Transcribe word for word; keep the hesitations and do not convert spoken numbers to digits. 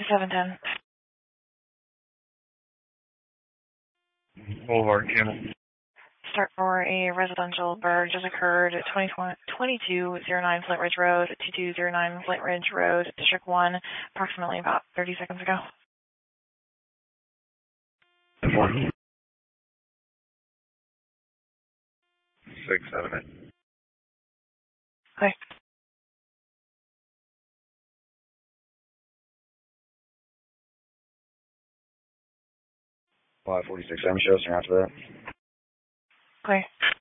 seven ten. Boulevard, Camel. Start for a residential burg just occurred at twenty-two oh nine Flint Ridge Road, twenty-two oh nine Flint Ridge Road, District one, approximately about thirty seconds ago. six seven eight. Okay. five forty-six M shows, and after that. Okay.